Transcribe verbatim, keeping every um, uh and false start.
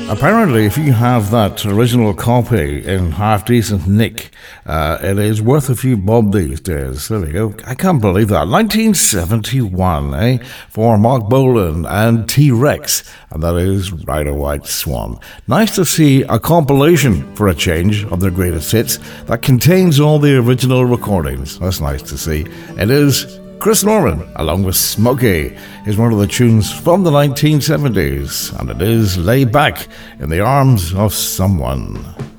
Apparently, if you have that original copy in half-decent nick, uh, it is worth a few bob these days. There we go. I can't believe that. nineteen seventy-one, eh? For Mark Bolan and T-Rex, and that is Ride a White Swan. Nice to see a compilation, for a change, of their greatest hits that contains all the original recordings. That's nice to see. It is Chris Norman, along with Smokey, is one of the tunes from the nineteen seventies, and it is Lay Back in the Arms of Someone.